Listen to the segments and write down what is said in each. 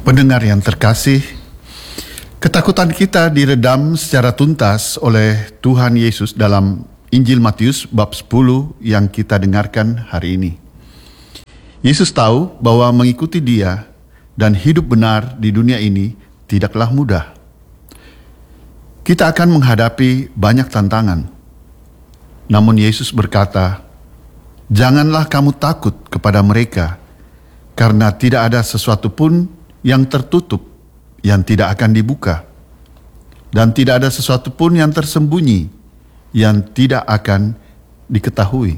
Pendengar yang terkasih, ketakutan kita diredam secara tuntas oleh Tuhan Yesus dalam Injil Matius bab 10 yang kita dengarkan hari ini. Yesus tahu bahwa mengikuti Dia dan hidup benar di dunia ini tidaklah mudah. Kita akan menghadapi banyak tantangan. Namun Yesus berkata, "Janganlah kamu takut kepada mereka, karena tidak ada sesuatu pun yang tertutup yang tidak akan dibuka, dan tidak ada sesuatu pun yang tersembunyi yang tidak akan diketahui."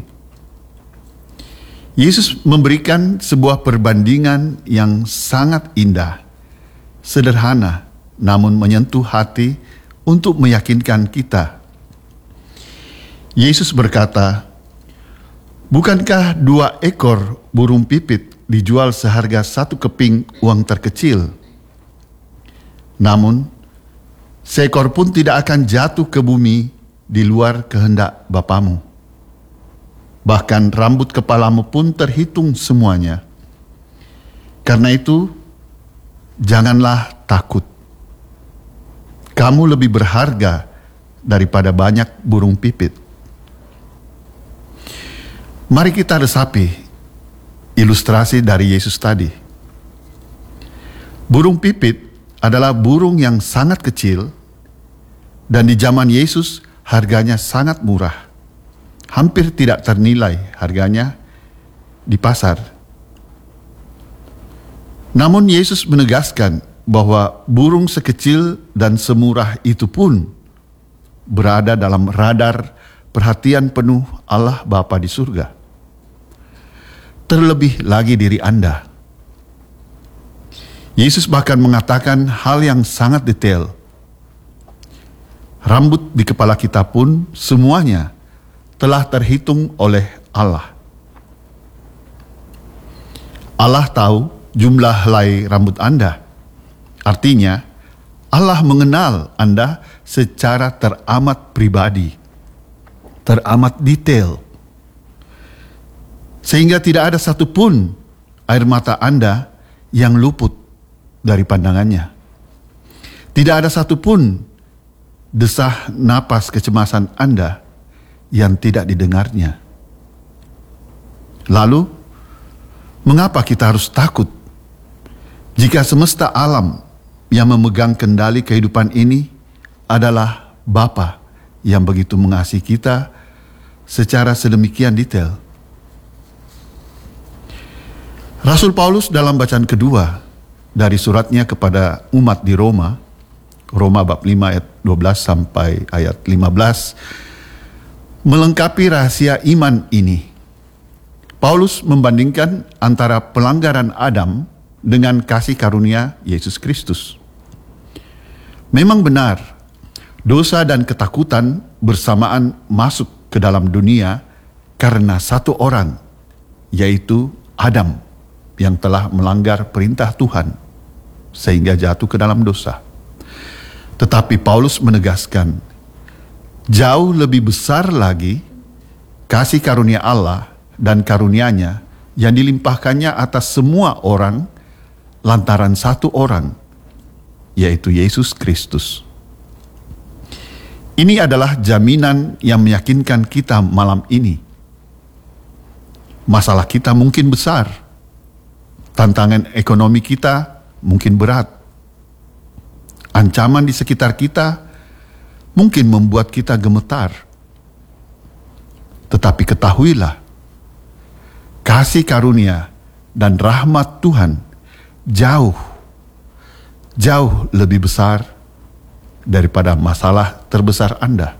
Yesus memberikan sebuah perbandingan yang sangat indah, sederhana, namun menyentuh hati untuk meyakinkan kita. Yesus berkata, "Bukankah 2 ekor burung pipit dijual seharga 1 keping uang terkecil? Namun, seekor pun tidak akan jatuh ke bumi di luar kehendak Bapamu. Bahkan rambut kepalamu pun terhitung semuanya. Karena itu, janganlah takut. Kamu lebih berharga daripada banyak burung pipit." Mari kita resapi ilustrasi dari Yesus tadi. Burung pipit adalah burung yang sangat kecil, dan di zaman Yesus harganya sangat murah. Hampir tidak ternilai harganya di pasar. Namun Yesus menegaskan bahwa burung sekecil dan semurah itu pun berada dalam radar perhatian penuh Allah Bapa di surga. Terlebih lagi diri Anda. Yesus bahkan mengatakan hal yang sangat detail. Rambut di kepala kita pun semuanya telah terhitung oleh Allah. Allah tahu jumlah helai rambut Anda. Artinya, Allah mengenal Anda secara teramat pribadi, teramat detail, sehingga tidak ada satupun air mata Anda yang luput dari pandangannya. Tidak ada satupun desah napas kecemasan Anda yang tidak didengarnya. Lalu, mengapa kita harus takut jika semesta alam yang memegang kendali kehidupan ini adalah Bapa yang begitu mengasihi kita secara sedemikian detail? Rasul Paulus dalam bacaan kedua dari suratnya kepada umat di Roma, Roma bab 5 ayat 12 sampai ayat 15, melengkapi rahasia iman ini. Paulus membandingkan antara pelanggaran Adam dengan kasih karunia Yesus Kristus. Memang benar, dosa dan ketakutan bersamaan masuk ke dalam dunia karena satu orang, yaitu Adam, yang telah melanggar perintah Tuhan sehingga jatuh ke dalam dosa. Tetapi Paulus menegaskan, jauh lebih besar lagi kasih karunia Allah dan karunia-Nya yang dilimpahkannya atas semua orang lantaran satu orang, yaitu Yesus Kristus. Ini adalah jaminan yang meyakinkan kita malam ini. Masalah kita mungkin besar, tantangan ekonomi kita mungkin berat, ancaman di sekitar kita mungkin membuat kita gemetar. Tetapi ketahuilah, kasih karunia dan rahmat Tuhan jauh lebih besar daripada masalah terbesar Anda.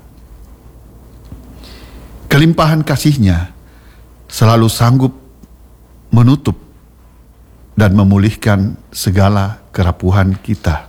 Kelimpahan kasih-Nya selalu sanggup menutup dan memulihkan segala kerapuhan kita.